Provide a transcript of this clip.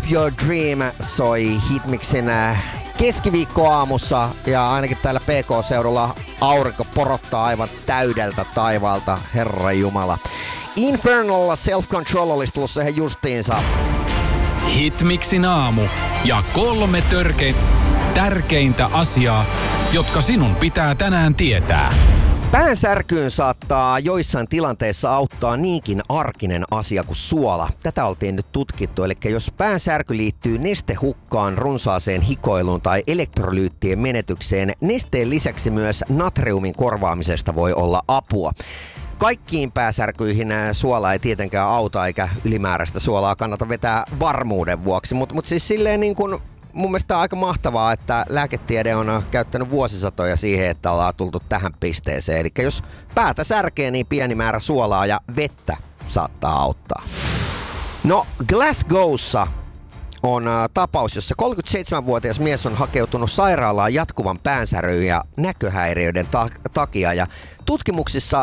Your Dream soi Hitmixin keskiviikkoaamussa ja ainakin täällä PK-seudulla aurinko porottaa aivan täydeltä taivaalta, Herra Jumala. Infernal Self-Control olisi tullut siihen justiinsa. Hitmixin aamu ja 3 tärkeintä asiaa, jotka sinun pitää tänään tietää. Päänsärkyyn saattaa joissain tilanteissa auttaa niinkin arkinen asia kuin suola. Tätä oltiin nyt tutkittu, eli jos päänsärky liittyy nestehukkaan, runsaaseen hikoiluun tai elektrolyyttien menetykseen, nesteen lisäksi myös natriumin korvaamisesta voi olla apua. Kaikkiin pääsärkyihin suola ei tietenkään auta, eikä ylimääräistä suolaa kannata vetää varmuuden vuoksi, mutta siis silleen niin kuin mun mielestä on aika mahtavaa, että lääketiede on käyttänyt vuosisatoja siihen, että ollaan tultu tähän pisteeseen. Eli jos päätä särkee, niin pieni määrä suolaa ja vettä saattaa auttaa. No, Glasgowssa on tapaus, jossa 37-vuotias mies on hakeutunut sairaalaan jatkuvan päänsäryn ja näköhäiriöiden takia. Ja tutkimuksissa